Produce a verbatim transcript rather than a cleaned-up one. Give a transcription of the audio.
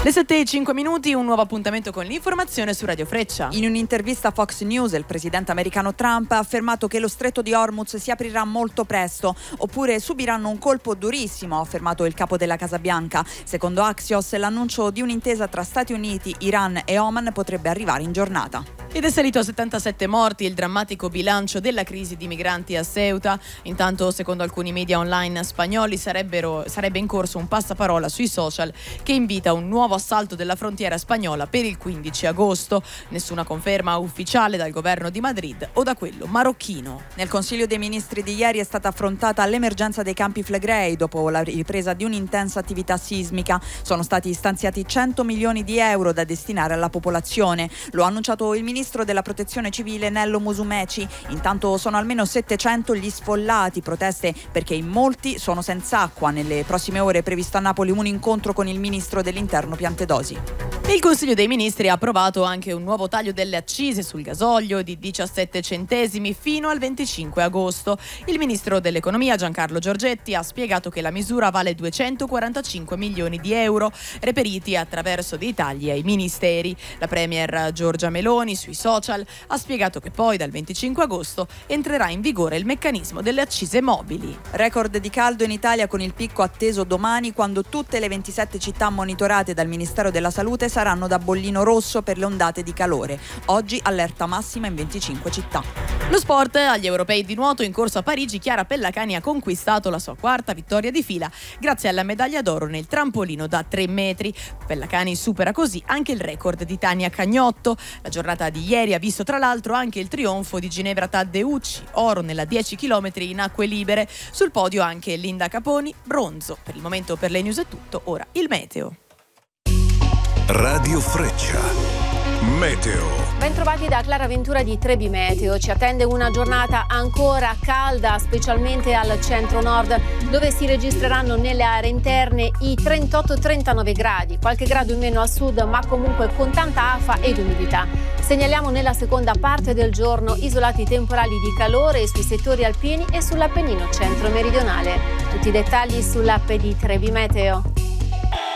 Le sette e cinque minuti, un nuovo appuntamento con l'informazione su Radio Freccia. In un'intervista a Fox News, il presidente americano Trump ha affermato che lo stretto di Hormuz si aprirà molto presto, oppure subiranno un colpo durissimo, ha affermato il capo della Casa Bianca. Secondo Axios, l'annuncio di un'intesa tra Stati Uniti, Iran e Oman potrebbe arrivare in giornata. Ed è salito a settantasette morti il drammatico bilancio della crisi di migranti a Ceuta. Intanto, secondo alcuni media online spagnoli, sarebbero, sarebbe in corso un passaparola sui social che invita a un nuovo assalto della frontiera spagnola per il quindici agosto. Nessuna conferma ufficiale dal governo di Madrid o da quello marocchino. Nel Consiglio dei Ministri di ieri è stata affrontata l'emergenza dei Campi Flegrei dopo la ripresa di un'intensa attività sismica. Sono stati stanziati cento milioni di euro da destinare alla popolazione. Lo ha annunciato il ministro della Protezione Civile Nello Musumeci. Intanto sono almeno settecento gli sfollati, proteste perché in molti sono senza acqua. Nelle prossime ore è previsto a Napoli un incontro con il ministro dell'Interno Piantedosi. Il Consiglio dei Ministri ha approvato anche un nuovo taglio delle accise sul gasolio di diciassette centesimi fino al venticinque agosto. Il ministro dell'Economia Giancarlo Giorgetti ha spiegato che la misura vale duecentoquarantacinque milioni di euro reperiti attraverso dei tagli ai ministeri. La premier Giorgia Meloni sui social ha spiegato che poi dal venticinque agosto entrerà in vigore il meccanismo delle accise mobili. Record di caldo in Italia con il picco atteso domani, quando tutte le ventisette città monitorate dal Ministero della Salute saranno da bollino rosso per le ondate di calore. Oggi allerta massima in venticinque città. Lo sport, agli europei di nuoto in corso a Parigi, Chiara Pellacani ha conquistato la sua quarta vittoria di fila grazie alla medaglia d'oro nel trampolino da tre metri. Pellacani supera così anche il record di Tania Cagnotto. La giornata di ieri ha visto tra l'altro anche il trionfo di Ginevra Taddeucci, oro nella dieci chilometri in acque libere. Sul podio anche Linda Caponi, bronzo. Per il momento per le news è tutto, ora il meteo. Radio Freccia. Meteo. Bentrovati da Clara Ventura di Trebi Meteo. Ci attende una giornata ancora calda, specialmente al centro-nord, dove si registreranno nelle aree interne i trentotto trentanove gradi, qualche grado in meno al sud, ma comunque con tanta afa ed umidità. Segnaliamo nella seconda parte del giorno isolati temporali di calore sui settori alpini e sull'Appennino centro-meridionale. Tutti i dettagli sull'app di Trebi Meteo.